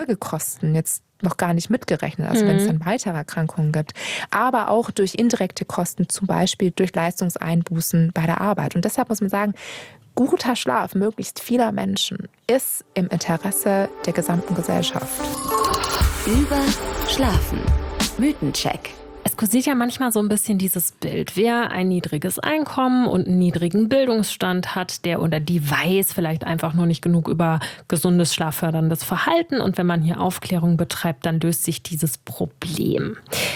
Folgekosten jetzt noch gar nicht mitgerechnet, also wenn es dann weitere Erkrankungen gibt, aber auch durch indirekte Kosten, zum Beispiel durch Leistungseinbußen bei der Arbeit. Und deshalb muss man sagen, guter Schlaf möglichst vieler Menschen ist im Interesse der gesamten Gesellschaft. Über Schlafen. Mythencheck. Es kursiert ja manchmal so ein bisschen dieses Bild. Wer ein niedriges Einkommen und einen niedrigen Bildungsstand hat, der oder die weiß vielleicht einfach nur nicht genug über gesundes, schlafförderndes Verhalten. Und wenn man hier Aufklärung betreibt, dann löst sich dieses Problem.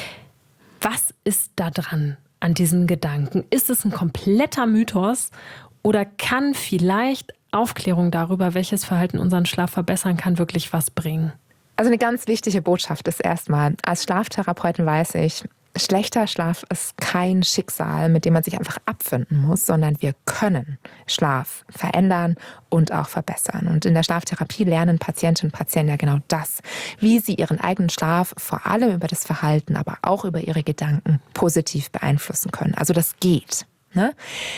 Was ist da dran an diesem Gedanken? Ist es ein kompletter Mythos oder kann vielleicht Aufklärung darüber, welches Verhalten unseren Schlaf verbessern kann, wirklich was bringen? Also eine ganz wichtige Botschaft ist erstmal, als Schlaftherapeutin weiß ich, schlechter Schlaf ist kein Schicksal, mit dem man sich einfach abfinden muss, sondern wir können Schlaf verändern und auch verbessern. Und in der Schlaftherapie lernen Patientinnen und Patienten ja genau das, wie sie ihren eigenen Schlaf vor allem über das Verhalten, aber auch über ihre Gedanken positiv beeinflussen können. Also das geht, ne?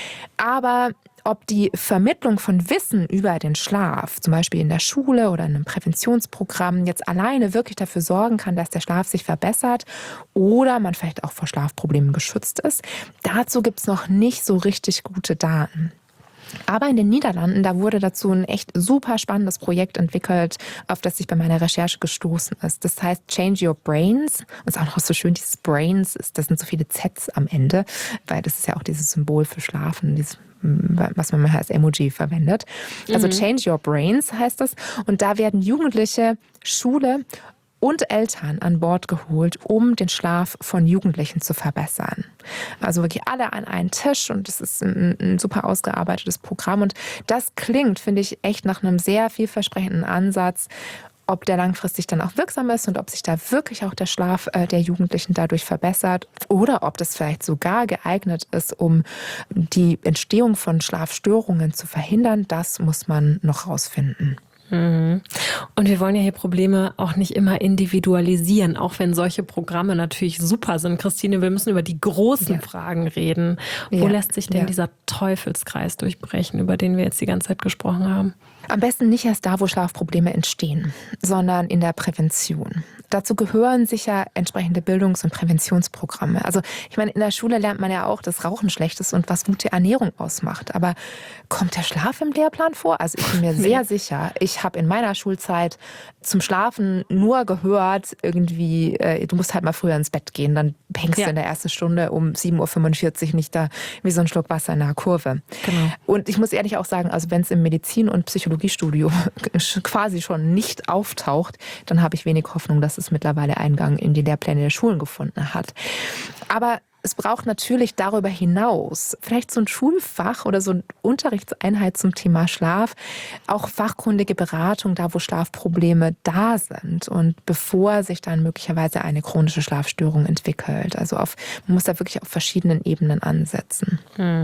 Aber ob die Vermittlung von Wissen über den Schlaf, zum Beispiel in der Schule oder in einem Präventionsprogramm, jetzt alleine wirklich dafür sorgen kann, dass der Schlaf sich verbessert oder man vielleicht auch vor Schlafproblemen geschützt ist, dazu gibt es noch nicht so richtig gute Daten. Aber in den Niederlanden, da wurde dazu ein echt super spannendes Projekt entwickelt, auf das ich bei meiner Recherche gestoßen ist. Das heißt Change Your Brains. Und ist auch noch so schön, dieses Brains, das sind so viele Zs am Ende, weil das ist ja auch dieses Symbol für Schlafen, dieses, was man als Emoji verwendet. Also Change Your Brains heißt das. Und da werden Jugendliche, Schule und Eltern an Bord geholt, um den Schlaf von Jugendlichen zu verbessern. Also wirklich alle an einen Tisch und das ist ein super ausgearbeitetes Programm. Und das klingt, finde ich, echt nach einem sehr vielversprechenden Ansatz, ob der langfristig dann auch wirksam ist und ob sich da wirklich auch der Schlaf der Jugendlichen dadurch verbessert oder ob das vielleicht sogar geeignet ist, um die Entstehung von Schlafstörungen zu verhindern. Das muss man noch rausfinden. Und wir wollen ja hier Probleme auch nicht immer individualisieren, auch wenn solche Programme natürlich super sind. Christine, wir müssen über die großen Fragen reden. Wo lässt sich denn dieser Teufelskreis durchbrechen, über den wir jetzt die ganze Zeit gesprochen haben? Am besten nicht erst da, wo Schlafprobleme entstehen, sondern in der Prävention. Dazu gehören sicher entsprechende Bildungs- und Präventionsprogramme. Also ich meine, in der Schule lernt man ja auch, dass Rauchen schlecht ist und was gute Ernährung ausmacht. Aber kommt der Schlaf im Lehrplan vor? Also ich bin mir sehr sicher, ich habe in meiner Schulzeit zum Schlafen nur gehört, irgendwie, du musst halt mal früher ins Bett gehen, dann hängst du in der ersten Stunde um 7:45 Uhr nicht da wie so ein Schluck Wasser in der Kurve. Genau. Und ich muss ehrlich auch sagen, also wenn es im Medizin- und Psychologiestudium quasi schon nicht auftaucht, dann habe ich wenig Hoffnung, dass es mittlerweile Eingang in die Lehrpläne der Schulen gefunden hat. Aber es braucht natürlich darüber hinaus vielleicht so ein Schulfach oder so eine Unterrichtseinheit zum Thema Schlaf, auch fachkundige Beratung da, wo Schlafprobleme da sind und bevor sich dann möglicherweise eine chronische Schlafstörung entwickelt. Also man muss da wirklich auf verschiedenen Ebenen ansetzen.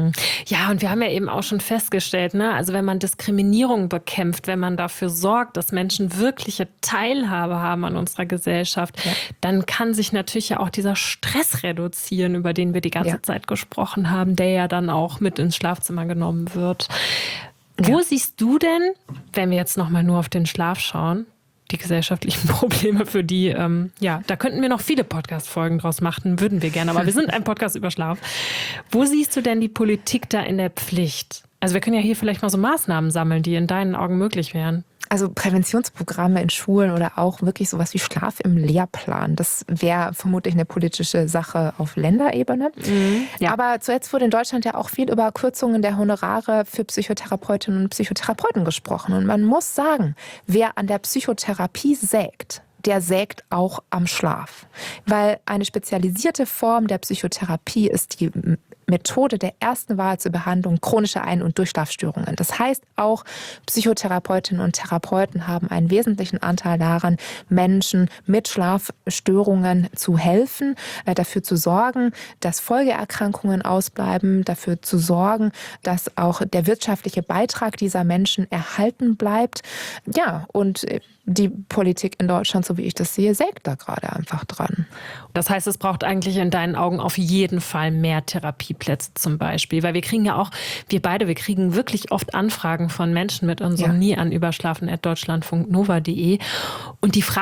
Ja, und wir haben ja eben auch schon festgestellt, ne? Also wenn man Diskriminierung bekämpft, wenn man dafür sorgt, dass Menschen wirkliche Teilhabe haben an unserer Gesellschaft, dann kann sich natürlich ja auch dieser Stress reduzieren, über den wir die ganze Zeit gesprochen haben, der ja dann auch mit ins Schlafzimmer genommen wird. Wo siehst du denn, wenn wir jetzt nochmal nur auf den Schlaf schauen, die gesellschaftlichen Probleme, für die, da könnten wir noch viele Podcast-Folgen draus machen, würden wir gerne, aber wir sind ein Podcast über Schlaf. Wo siehst du denn die Politik da in der Pflicht? Also wir können ja hier vielleicht mal so Maßnahmen sammeln, die in deinen Augen möglich wären. Also Präventionsprogramme in Schulen oder auch wirklich sowas wie Schlaf im Lehrplan, das wäre vermutlich eine politische Sache auf Länderebene. Aber zuletzt wurde in Deutschland ja auch viel über Kürzungen der Honorare für Psychotherapeutinnen und Psychotherapeuten gesprochen. Und man muss sagen, wer an der Psychotherapie sägt, der sägt auch am Schlaf. Weil eine spezialisierte Form der Psychotherapie ist die Methode der ersten Wahl zur Behandlung chronischer Ein- und Durchschlafstörungen. Das heißt, auch Psychotherapeutinnen und Therapeuten haben einen wesentlichen Anteil daran, Menschen mit Schlafstörungen zu helfen, dafür zu sorgen, dass Folgeerkrankungen ausbleiben, dafür zu sorgen, dass auch der wirtschaftliche Beitrag dieser Menschen erhalten bleibt. Ja, und die Politik in Deutschland, so wie ich das sehe, sägt da gerade einfach dran. Das heißt, es braucht eigentlich in deinen Augen auf jeden Fall mehr Therapieplätze zum Beispiel. Weil wir kriegen ja auch, wir kriegen wirklich oft Anfragen von Menschen mit unserem Nie an überschlafen@deutschlandfunknova.de. Und die Frage